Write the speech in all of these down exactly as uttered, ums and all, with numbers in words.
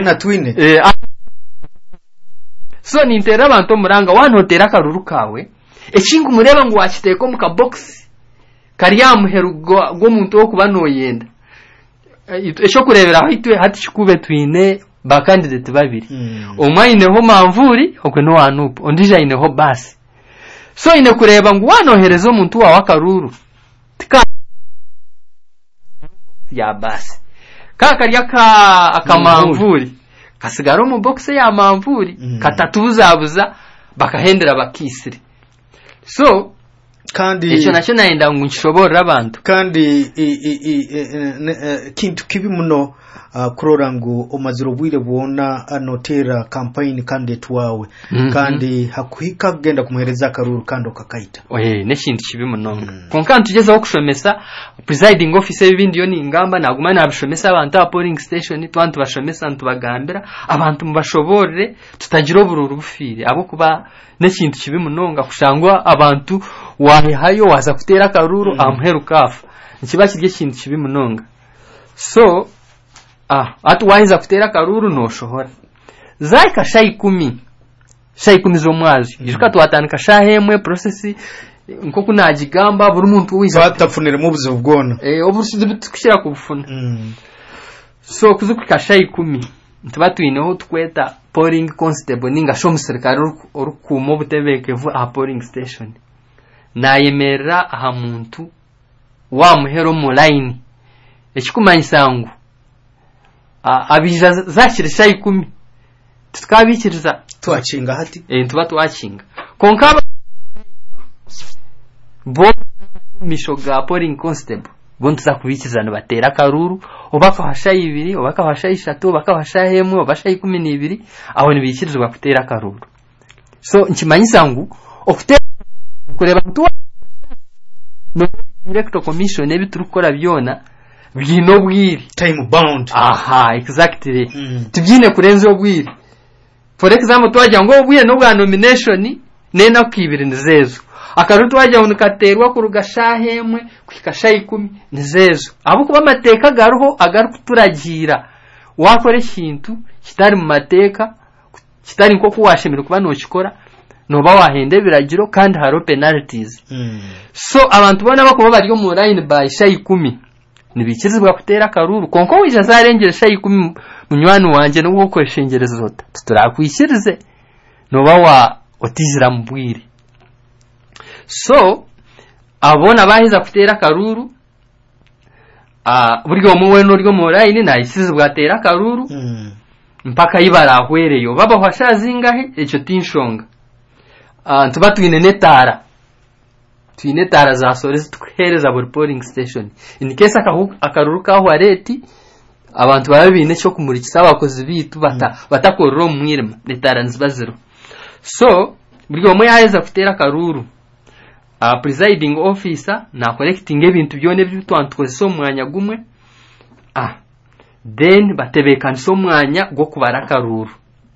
na twine eh so nintera abantu muranga wanotera karuru kawe ekingu mureba ngo wakiteko mu ka box kari yamuherugo go muntu wo kubanoyenda esho kurebera aho itwe hati kikube twine ba candidate babiri omwine ho mamvuri okwe no wanupo ondija ine ho basi so ine kureba ngo wanohereza umuntu wa wakaruru tika ya basi kaka yaka akamamvuri kasigara mu box ya mamvuri mm. katatubuzabuza bakahendera bakisire so kandi echo nacho naenda ngishobora abantu kandi kintu kibi muno kurora ngo omaziro bwire bona anotera campaign kandi twawe kandi hakuhika kugenda kumuhereza karuru kandi okakaita oye neshintu kibi muno konka tugeza okushomesa presiding officer y'ibindi yo ningamba naguma nabishomesa abantu a polling station twantu bashomesa ntu bagambira abantu mubashobore tutagira obururu bufire abo kuba neshintu kibi munonga kushangwa abantu wahihayo waza kutera karuru amherukafu nkiba kirye kintu kibi munonga so ah atu waiza kutera karuru no shohora zaika shay kumi shay kumi zo mwazi mm. Ijuka twatanika shahemwe process nko kunagigamba buri muntu wiza batafunira mu buzo bwona eh oburusize bitukishira kubufuna mm. So kuzuka shay kumi ntibatuineho tukweta polling constable ninga shomu serikali orukumo butebekevu a polling station nayemera aha muntu wa muhero mu line ekikumanyisa abija zashirisha ikumi tukabikiriza twacinga hati eh tuba twacinga konka bo mishoga polling constable bontu za kubikizana batera karuru obaka hasha ibiri obaka hasha ishatu obaka hasha hemwe obasha ikumi n'ibiri aho nibikirizwa kutera karuru so nkimanyisa ngo okutera kureba ntu no electoral commission ebiturukora byona bino bwiri time bound aha exactly mm. Tubyine kurenze obwiri for example twajya ngo obwiye no bwa nomination nena kwibiri nizezo akaru twajya unikaterwa kurugashahemwe kwikasha ikumi nizezo abo kuba mateka garuho agaru kuturagira wakore kintu kitari mu mateka kitari nko kuwashimira kuba no kikora no ba wahende biragiro kandi haro penalties mm. So abantu bona bakuba bari mu line by shay ikumi nibikizibwa kutera karuru konko wija zarengere shay ikumi munywani wanje no gukoresha ingerezo zota tuturakwishirize no ba wa otizira mbwiri so abona bahiza kutera karuru ah buryo muwe no ryo mu line na isizibwa tera karuru mm. mpaka ibara ahwereyo baba hwashazingahe echo tinshonga ah tuba twine netara twine tara za sorezi tuhereza buri polling station in case akahu akaruruka aho areti abantu babine cyo kumurikisa abakozi bitu bata mm. batakorero mwirima netara nzibaziro so buri omwe yaheza kutera karuru a uh, presiding officer na collecting ebintu byone by'utwantukoze so mwanya gumwe ah then batebekana so mwanya go kubara karuru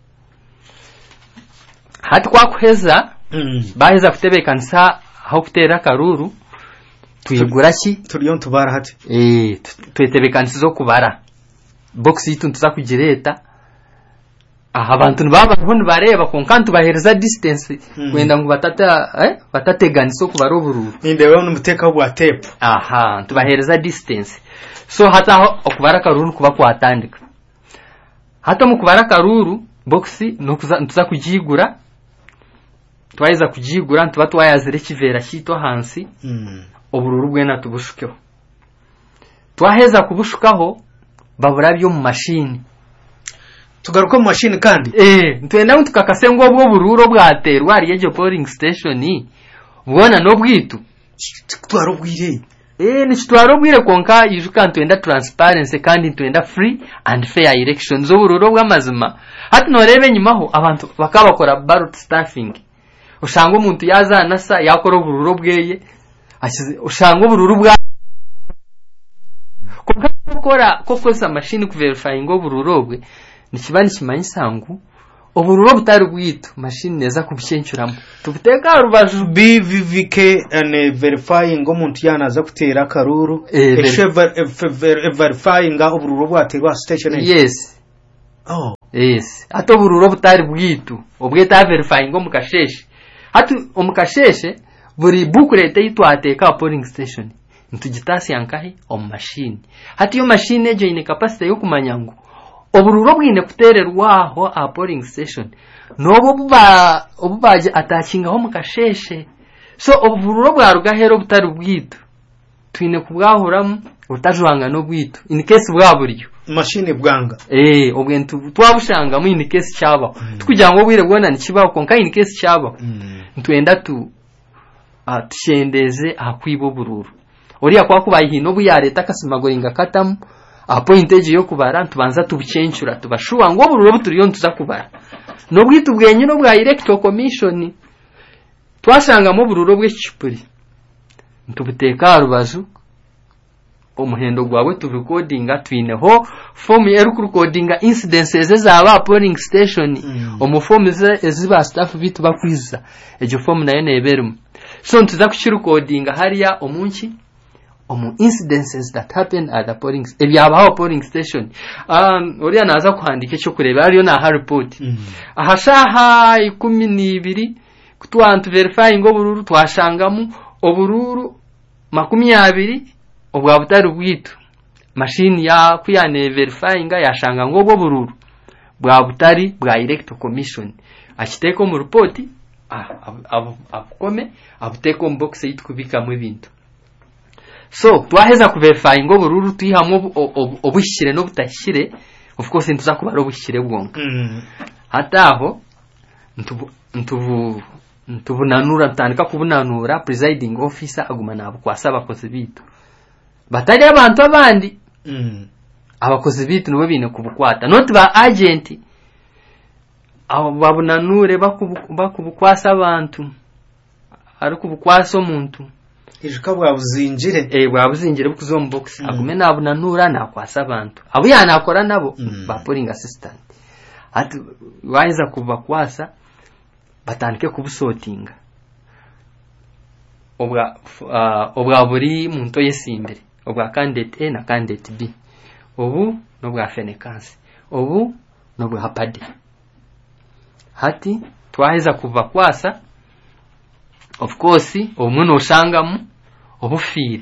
hati kwa kuheza mm. baheza kutebekana sa aho kutera karuru tuyigura ki turiyo tubara hati eh twetebekansi zo kubara box yitu ntuza kugireta aha abantu baba hone bareba konkantu bahereza distance kwenda mm. ngo batata eh batateganiso kubara obururu inde wewe n'umuteka bwa tape aha tubahereza distance so hata okubara karuru kuba kwatandika hata mu kubara karuru box no ntuza kugigura twaiza kujigura ntuba twayazire kivera kito hansi mm. Obururu bwena tubushukeho twaheza kubushukaho babura byo mu mashini tugaruka mu mashini kandi eh ntwenda tukakase ngo bwo bururo bwaterwa ari ejo polling station ubona no bwitu twaro bwire eh ni twaro bwire konka ijuka ntwenda transparency kandi ntwenda free and fair elections obururo bw'amazima hati no rebe nyumaho abantu bakabakora ballot staffing ushanga umuntu yazana sa yakora ubururo bweye ushanga ubururu bwa kokora kokoza machine ku verify ngo ubururo bwe nikibani kimanyisangu ubururo butari bwitu machine neza kubishencyuramo tubuteka rubaju B V V K and verifying ngo umuntu yanaza kutera karuru e verifying ubururo bwaterwa station yes oh yes ato bururo butari bwitu obweta verifying ngo mukasheshe hatu omukasheshe buri booklet yitwateka polling station ntugitasi yankahe om machine hati yo machine ejo ine capacity yo kumanya ngo obururo bwine kutererwaho a polling station nobo buba obubaje atakinga ho mukasheshe so obururo bwa rugahero butari bwitu twine kubwahuramu utajwanga no bwitu in case bwa buryo machine bwanga eh obwentu twabushanga mu in case cyaba mm. tukugira ngo bwire bwona nikibaho konka in case cyaba mm. ntwenda tu atushendeze akwibo bururu ori akwa kubaye hino buya leta kasimagoringa katamu appointage yo kubara tubanza tubucencura tubashuwa ngo bururu buturiyo ntuza kubara no bwitu bwenye no bwa electoral commission twasanga mu bururu bw'ikipuri ntubuteka rubazu omuhendo gwawe tu recordinga twineho form ya recordinga incidences z'aba polling station mm. omu form eziba staff bitu bakwiza ejo form nayo neberum so ntuza kuchirecordinga hariya omunchi omu incidences that happen at the polling ebyabaho polling station um uriya naza kuhandika cyo kureba ariyo na ha report mm. ahashaha ikumi n'ibiri kutwantu verifying obururu twashangamu obururu makumi abiri obwa butari bwitu machine ya kuyane verifying yashanga ngo bwo bururu bwa butari bwa electoral commission akiteko mu report abukome abuteko mu box yitukubika mu bintu so twaheza ku verifying ngo bururu tuyihamo obushire no butashire of course ntuza kubara obushire bwonka mm. hataho ntubu ntubu ntubunanura ntandika kubunanura presiding officer aguma nabo kwasaba abakozi bitu batari abantu abandi mm. abakozi bitu nibo bine kubukwata not ba agent abo babunanure bakubukwasa abantu ari kubukwasa omuntu ijuka bwabuzinjire eh bwabuzinjire bukuzo mu box mm. agume nabunanura nakwasa abantu abo yanakora nabo mm. ba polling assistant ati waiza kubakwasa batandike kubusotinga obwa uh, obwa buri muntu yesimbere obwa candidate A na candidate B obu no bwa Fenekans obu no bwa Hapade hati twaheza kuva kwasa of course omuntu oshangamu obufiri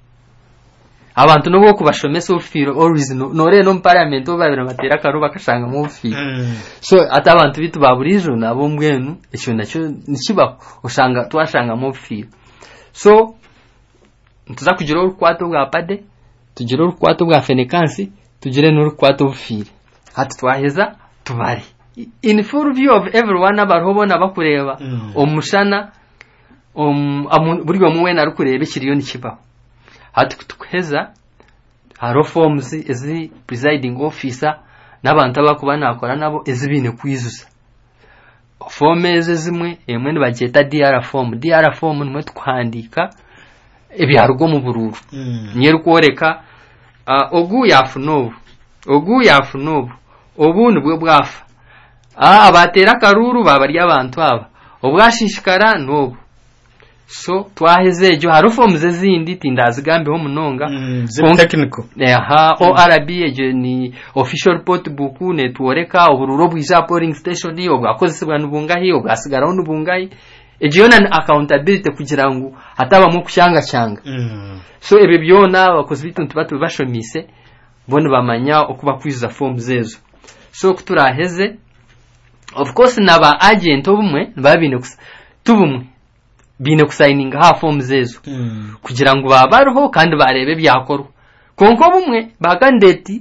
abantu no kubashomesa ubufiro always no nore no parliament obabira batera karuba kashanga mu bufiro mm. so ata abantu bitu baburijo nabo mbwenu icyo nacyo nikiba ushanga twashanga mu bufiro so ntuza kugira urukwato bwa Pade tugira urukwato bwa Fenekansi tugire n'urukwato bufiro hati twaheza tubari in full view of everyone abarobona bakureba mm. omushana um buryo muwe narukureba ikiriyo nikibaho hati tukuheza haro forms ezi presiding officer n'abantu abakubana akora nabo ezibine kwizuza form eze zimwe emwe nibageta D R form D R form nimwe twandika ebyarugo mu bururu mm. nyeru koreka uh, ogu yafunobu ogu yafunobu obu nibwo bwafa ah abatera karuru babari abantu aba obwashishikara nobu so twahezejo haro forms ezindi tindazigambe ho munonga mm, technical aha o R B ejo ni official report book ne tuoreka obururo bwiza polling station yo bwakozesebwa nubungahi obwasigaraho nubungahi ejo na accountability kugira ngo hataba mu kushanga cyanga mm. so ebe byona abakozi bituntu batu bashomise bone bamanya okuba kwiza forms zezo so kuturaheze of course naba agent obumwe babine tubumwe bine kusigninga ha form zezo mm. kugira ngo babaroho kandi barebe byakorwa konko bumwe ba candidate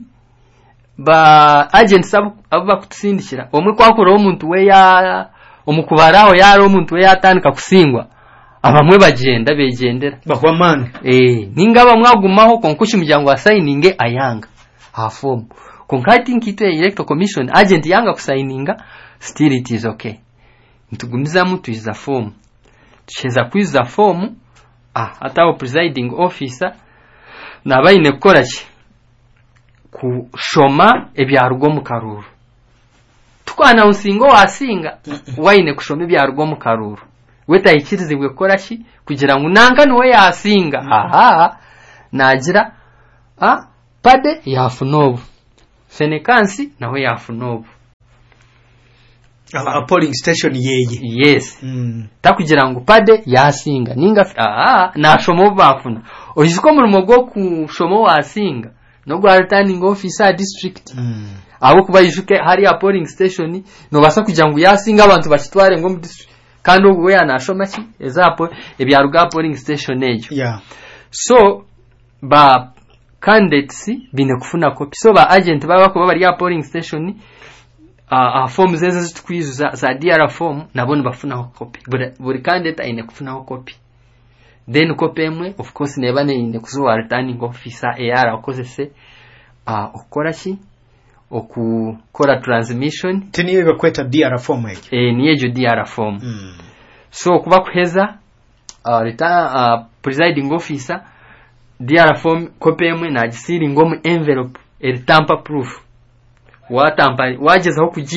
ba agents abo bakutsindikira omwe kwakora umuntu we ya omukubaraho yaro umuntu we yatandika kusingwa abamwe bagenda begendera bahwamana eh ningaba mwagumaho konkushi mujyango wa signinge ayanga ha form konkati nkite electoral commission agent yanga kusigninga still it is okay ntugumiza mutu iza form tucheza kwiza form ah hata o presiding officer nabayine kukoraki kushoma ebyarugo mu karuru tukwana unsingo wasinga wayine kushoma ebyarugo mu karuru wetayikirizibwe koraki kugira ngo nanga no yasinga aha nagira ah Pade yafunobu Fenekansi naho yafunobu a polling station yeye yes mm. takugira ngo pade yasinga ninga ah nashomo bafuna oyiziko mu rumogo ku shomo wasinga no gwa returning officer district mm. abo kuba yishuke hari a polling station no basa kugira ngo yasinga abantu bakitware ngo mu district kandi ubwo yanashoma ki ezapo ebyaruga polling station ejo yeah so ba candidates bine kufuna copy so ba agent baba ko bari ya polling station a uh, form zeze zitukwiza za D R form nabone bafuna copy buri candidate aine kufuna copy then copy emwe of course nebane ine kuzuwa returning officer A R akozese a uh, okora ki okukora transmission teniye bakweta D R form eke eh niyejo D R form mm. so kuba kuheza uh, return uh, presiding officer D R form copy emwe na gisiri ngomu envelope el tamper proof watampa wageza ho kuji